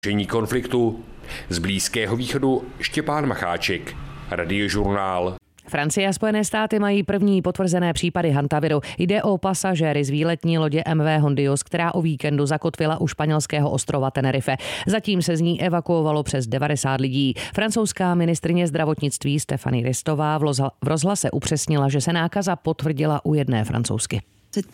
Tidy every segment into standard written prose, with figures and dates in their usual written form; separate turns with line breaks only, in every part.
Konfliktu. Z Blízkého východu Štěpán Macháček, Radiožurnál.
Francie a Spojené státy mají první potvrzené případy hantaviru. Jde o pasažéry z výletní lodě MV Hondius, která o víkendu zakotvila u španělského ostrova Tenerife. Zatím se z ní evakuovalo přes 90 lidí. Francouzská ministryně zdravotnictví Stéphanie Ristová v rozhlase upřesnila, že se nákaza potvrdila u jedné Francouzky.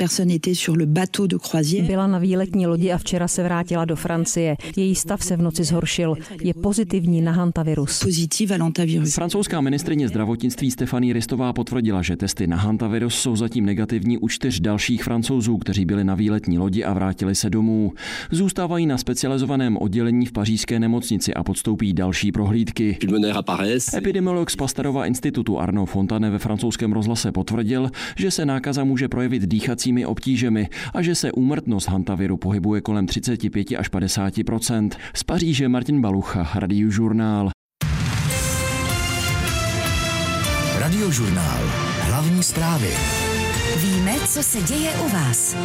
Byla na výletní lodi a včera se vrátila do Francie. Její stav se v noci zhoršil. Je pozitivní na hantavirus.
Francouzská ministryně zdravotnictví Stéphanie Ristová potvrdila, že testy na hantavirus jsou zatím negativní u 4 dalších Francouzů, kteří byli na výletní lodi a vrátili se domů. Zůstávají na specializovaném oddělení v pařížské nemocnici a podstoupí další prohlídky. Epidemiolog z Pasteurova institutu Arnaud Fontane ve francouzském rozhlase potvrdil, že se nákaza může projevit dýchacími obtížemi a že se úmrtnost hantaviru pohybuje kolem 35 až 50%. Z Paříže Martin Balucha, Radiožurnál.
Radiožurnál. Hlavní zprávy.
Víme, co se děje u vás.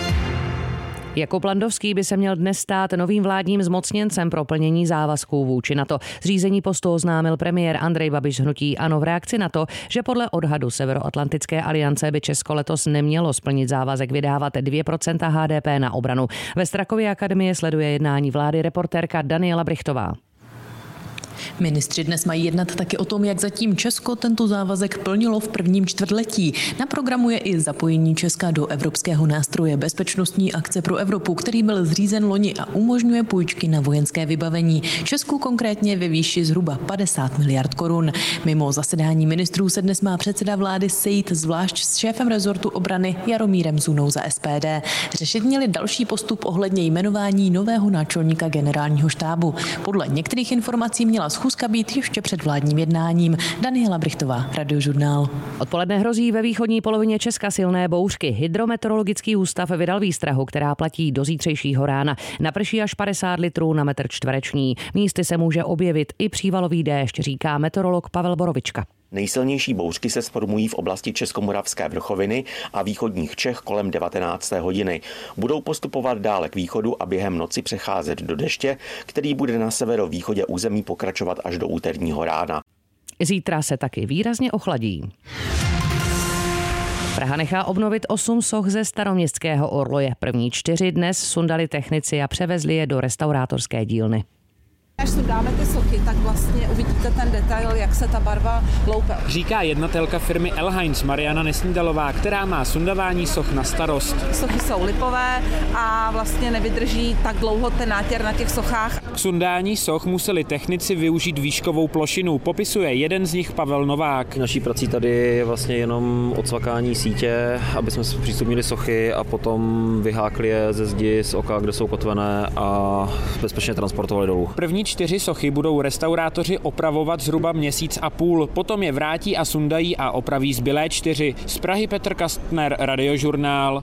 Jakub Landovský by se měl dnes stát novým vládním zmocněncem pro plnění závazků vůči NATO. Zřízení postu oznámil premiér Andrej Babiš z hnutí ANO v reakci na to, že podle odhadu Severoatlantické aliance by Česko letos nemělo splnit závazek vydávat 2% HDP na obranu. Ve Strakově akademie sleduje jednání vlády reportérka Daniela Brichtová.
Ministři dnes mají jednat taky o tom, jak zatím Česko tento závazek plnilo v prvním čtvrtletí. Na programu je i zapojení Česka do evropského nástroje Bezpečnostní akce pro Evropu, který byl zřízen loni a umožňuje půjčky na vojenské vybavení. Česku konkrétně ve výši zhruba 50 miliard korun. Mimo zasedání ministrů se dnes má předseda vlády sejít zvlášť s šéfem rezortu obrany Jaromírem Zunou za SPD. Řešit měli další postup ohledně jmenování nového náčelníka generálního štábu. Podle některých informací měla schůzka být ještě před vládním jednáním. Daniela Brichtová, Radiožurnál.
Odpoledne hrozí ve východní polovině Česka silné bouřky. Hydrometeorologický ústav vydal výstrahu, která platí do zítřejšího rána. Naprší až 50 litrů na metr čtvereční. Místy se může objevit i přívalový déšť, říká meteorolog Pavel Borovička.
Nejsilnější bouřky se sformují v oblasti Českomoravské vrchoviny a východních Čech kolem 19. hodiny. Budou postupovat dále k východu a během noci přecházet do deště, který bude na severovýchodě území pokračovat až do úterního rána.
Zítra se taky výrazně ochladí. Praha nechá obnovit 8 soch ze staroměstského orloje. První 4 dnes sundali technici a převezli je do restaurátorské dílny.
Až sundáme ty sochy, tak vlastně uvidíte ten detail, jak se ta barva loupe.
Říká jednatelka firmy Elheinz Mariana Nesnídalová, která má sundávání soch na starost.
Sochy jsou lipové a vlastně nevydrží tak dlouho ten nátěr na těch sochách.
K sundání soch museli technici využít výškovou plošinu, popisuje jeden z nich Pavel Novák.
Naší prací tady je vlastně jenom odsvakání sítě, aby jsme zpřístupnili sochy a potom vyhákli je ze zdi z oka, kde jsou kotvené a bezpečně transportovali dolů.
První 4 sochy budou restaurátoři opravovat zhruba měsíc a půl, potom je vrátí a sundají a opraví zbylé 4. Z Prahy Petr Kastner, Radiožurnál.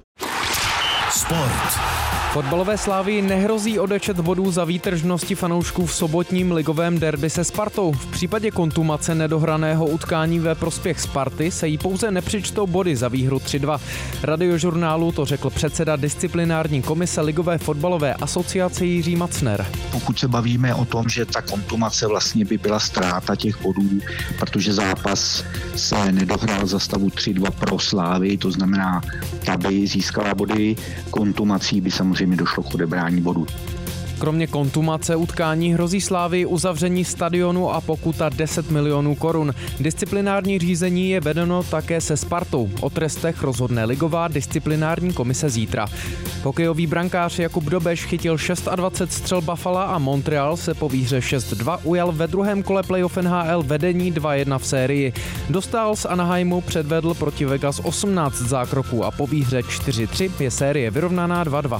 Sport.
Fotbalové Slavii nehrozí odečet bodů za výtržnosti fanoušků v sobotním ligovém derby se Spartou. V případě kontumace nedohraného utkání ve prospěch Sparty se jí pouze nepřičtou body za výhru 3-2. Radiožurnálu to řekl předseda disciplinární komise Ligové fotbalové asociace Jiří Macner.
Pokud se bavíme o tom, že ta kontumace vlastně by byla ztráta těch bodů, protože zápas se nedohrál za stavu 3-2 pro Slavii, to znamená, ta by získala body, kontumací by samozřejmě došlo k odebrání bodů.
Kromě kontumace utkání hrozí Slavii uzavření stadionu a pokuta 10 milionů korun. Disciplinární řízení je vedeno také se Spartou. O trestech rozhodne ligová disciplinární komise zítra. Hokejový brankář Jakub Dobeš chytil 26 střel Buffala a Montreal se po výhře 6-2 ujal ve druhém kole playoff NHL vedení 2-1 v sérii. Dostal z Anaheimu předvedl proti Vegas 18 zákroků a po výhře 4-3 je série vyrovnaná 2-2.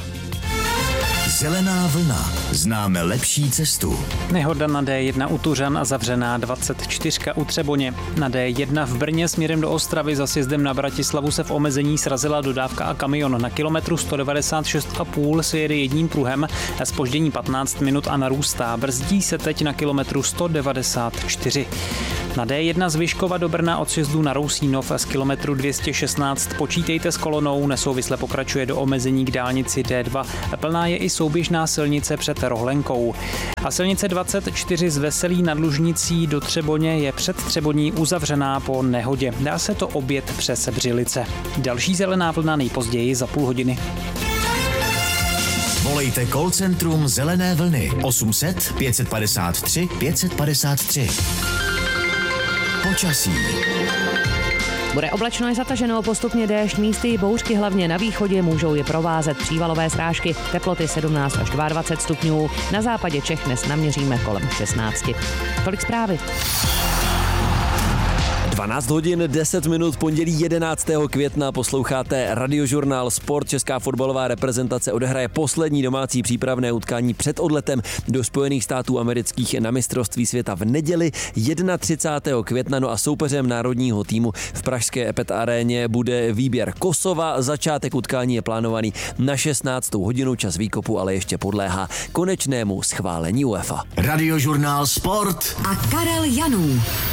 Zelená vlna. Známe lepší cestu.
Nehoda na D1 u Tuřan a zavřená 24 u Třeboně. Na D1 v Brně směrem do Ostravy za sjezdem na Bratislavu se v omezení srazila dodávka a kamion. Na kilometru 196,5 se jede jedním pruhem, zpoždění 15 minut a narůstá. Brzdí se teď na kilometru 194. Na D1 z Vyškova do Brna od sjezdu na Rousínov z kilometru 216 počítejte s kolonou, nesouvisle pokračuje do omezení k dálnici D2. Plná je i souběžná silnice před Rohlenkou. A silnice 24 z Veselí nad Lužnicí do Třeboně je před Třeboní uzavřená po nehodě. Dá se to objet přes Břilice. Další zelená vlna nejpozději za půl hodiny.
Volejte call centrum Zelené vlny 800 553 553. Počasí.
Bude oblačno i zataženo, postupně déšť, místy bouřky, hlavně na východě, můžou je provázet přívalové srážky, teploty 17 až 22 stupňů, na západě Čech dnes naměříme kolem 16. Tolik zprávy.
12 hodin 10 minut, pondělí 11. května, posloucháte Radiožurnál Sport. Česká fotbalová reprezentace odehraje poslední domácí přípravné utkání před odletem do Spojených států amerických na mistrovství světa v neděli 31. května. No a soupeřem národního týmu v pražské Epet aréně bude výběr Kosova. Začátek utkání je plánovaný na 16. hodinu, čas výkopu ale ještě podléhá konečnému schválení UEFA.
Radiožurnál Sport
a Karel Janů.